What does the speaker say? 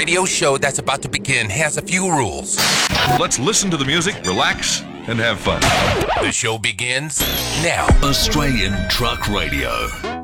radio show that's about to begin has a few rules. Let's listen to the music, relax, and have fun. The show begins now. Australian Truck Radio.